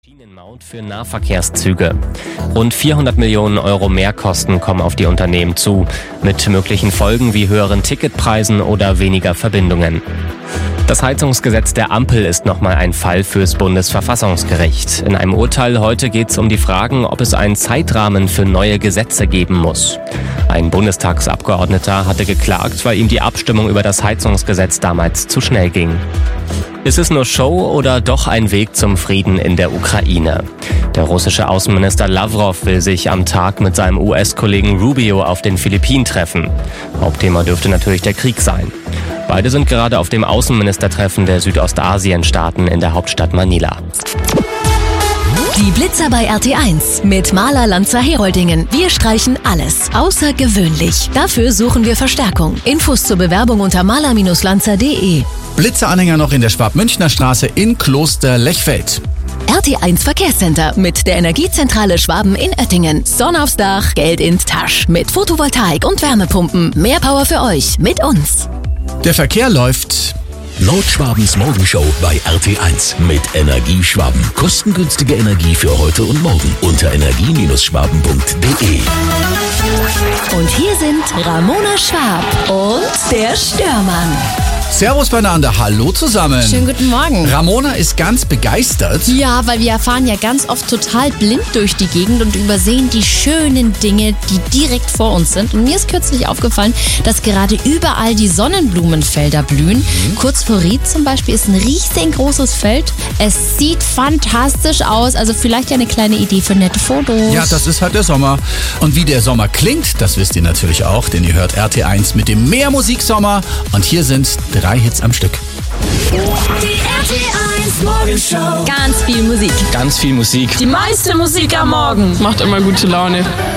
Schienenmaut für Nahverkehrszüge. Rund 400 Millionen Euro Mehrkosten kommen auf die Unternehmen zu, mit möglichen Folgen wie höheren Ticketpreisen oder weniger Verbindungen. Das Heizungsgesetz der Ampel ist nochmal ein Fall fürs Bundesverfassungsgericht. In einem Urteil heute geht es um die Fragen, ob es einen Zeitrahmen für neue Gesetze geben muss. Ein Bundestagsabgeordneter hatte geklagt, weil ihm die Abstimmung über das Heizungsgesetz damals zu schnell ging. Ist es nur Show oder doch ein Weg zum Frieden in der Ukraine? Der russische Außenminister Lavrov will sich am Tag mit seinem US-Kollegen Rubio auf den Philippinen treffen. Hauptthema dürfte natürlich der Krieg sein. Beide sind gerade auf dem Außenministertreffen der Südostasien-Staaten in der Hauptstadt Manila. Die Blitzer bei RT1 mit Maler Lanzer Heroldingen. Wir streichen alles außergewöhnlich. Dafür suchen wir Verstärkung. Infos zur Bewerbung unter maler-lanzer.de. Blitzeranhänger noch in der Schwab-Münchner Straße in Kloster-Lechfeld. RT1 Verkehrscenter mit der Energiezentrale Schwaben in Oettingen. Sonne aufs Dach, Geld ins Tasch. Mit Photovoltaik und Wärmepumpen. Mehr Power für euch mit uns. Der Verkehr läuft. Nordschwabens Morgenshow bei RT1 mit Energie Schwaben. Kostengünstige Energie für heute und morgen unter energie-schwaben.de. Und hier sind Ramona Schwab und der Störmann. Servus beieinander, hallo zusammen. Schönen guten Morgen. Ramona ist ganz begeistert. Ja, weil wir fahren ja ganz oft total blind durch die Gegend und übersehen die schönen Dinge, die direkt vor uns sind. Und mir ist kürzlich aufgefallen, dass gerade überall die Sonnenblumenfelder blühen. Kurz vor Ried zum Beispiel ist ein riesengroßes Feld. Es sieht fantastisch aus, also vielleicht ja eine kleine Idee für nette Fotos. Ja, das ist halt der Sommer. Und wie der Sommer klingt, das wisst ihr natürlich auch, denn ihr hört RT1 mit dem Mehrmusiksommer. Und hier sind 3 Hits am Stück. Die RT1 Morgenshow. Ganz viel Musik. Ganz viel Musik. Die meiste Musik am Morgen. Macht immer gute Laune.